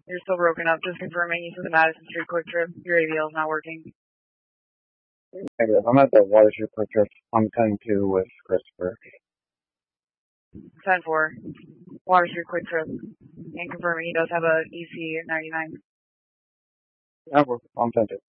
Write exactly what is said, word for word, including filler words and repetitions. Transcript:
You're still broken up. Just confirming you said the Madison Street Quick Trip. Your A V L is not working. Negative. I'm at the Water Street Quick Trip. I'm ten two with Christopher. ten four. Water Street Quick Trip. And confirming he does have a E C ninety-nine. Yeah, I'm ten two.